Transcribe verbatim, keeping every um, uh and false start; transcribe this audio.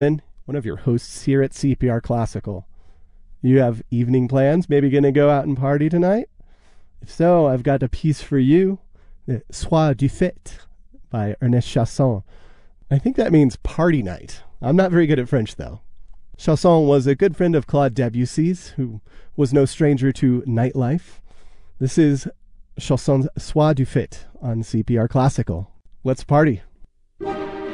Ben, one of your hosts here at C P R Classical. You have evening plans, maybe going to go out and party tonight? If so, I've got a piece for you, the Soir du Fête by Ernest Chausson. I think that means party night. I'm not very good at French, though. Chausson was a good friend of Claude Debussy's, who was no stranger to nightlife. This is Chausson's Soir du Fête on C P R Classical. Let's party.